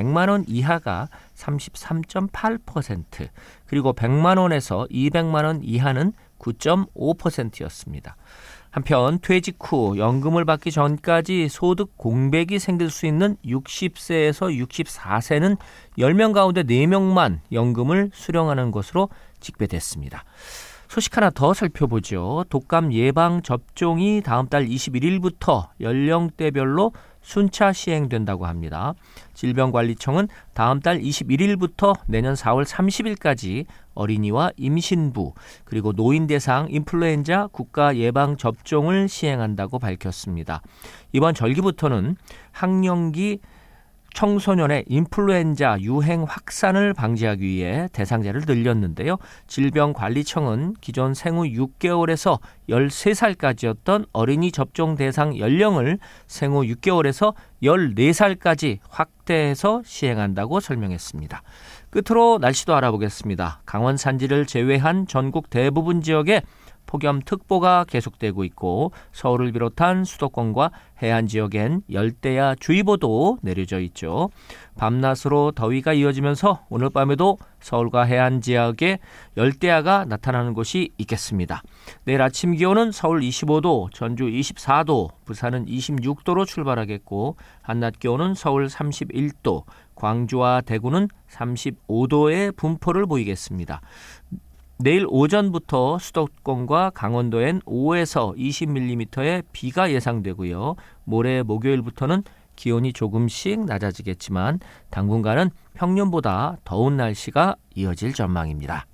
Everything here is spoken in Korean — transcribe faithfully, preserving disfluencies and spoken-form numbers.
백만 원 이하가 삼십삼 점 팔 퍼센트, 그리고 백만 원에서 이백만 원 이하는 구 점 오 퍼센트였습니다. 한편 퇴직 후 연금을 받기 전까지 소득 공백이 생길 수 있는 육십 세에서 육십사 세는 열 명 가운데 네 명만 연금을 수령하는 것으로 집계됐습니다. 소식 하나 더 살펴보죠. 독감 예방 접종이 다음 달 이십일 일부터 연령대별로 순차 시행된다고 합니다. 질병관리청은 다음 달 이십일 일부터 내년 사월 삼십 일까지 어린이와 임신부 그리고 노인 대상 인플루엔자 국가 예방 접종을 시행한다고 밝혔습니다. 이번 절기부터는 학령기 청소년의 인플루엔자 유행 확산을 방지하기 위해 대상자를 늘렸는데요. 질병관리청은 기존 생후 육 개월에서 열세 살까지였던 어린이 접종 대상 연령을 생후 육 개월에서 열네 살까지 확대해서 시행한다고 설명했습니다. 끝으로 날씨도 알아보겠습니다. 강원 산지를 제외한 전국 대부분 지역에 폭염특보가 계속되고 있고 서울을 비롯한 수도권과 해안 지역엔 열대야 주의보도 내려져 있죠. 밤낮으로 더위가 이어지면서 오늘 밤에도 서울과 해안 지역에 열대야가 나타나는 곳이 있겠습니다. 내일 아침 기온은 서울 이십오 도, 전주 이십사 도, 부산은 이십육 도로 출발하겠고 한낮 기온은 서울 삼십일 도, 광주와 대구는 삼십오 도의 분포를 보이겠습니다. 내일 오전부터 수도권과 강원도엔 오에서 이십 밀리미터의 비가 예상되고요. 모레 목요일부터는 기온이 조금씩 낮아지겠지만 당분간은 평년보다 더운 날씨가 이어질 전망입니다.